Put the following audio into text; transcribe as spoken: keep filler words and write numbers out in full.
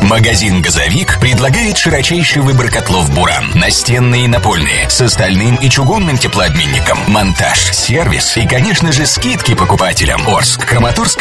Магазин «Газовик» предлагает широчайший выбор котлов «Буран». Настенные и напольные, с стальным и чугунным теплообменником, монтаж, сервис и, конечно же, скидки покупателям. Орск, Краматорск,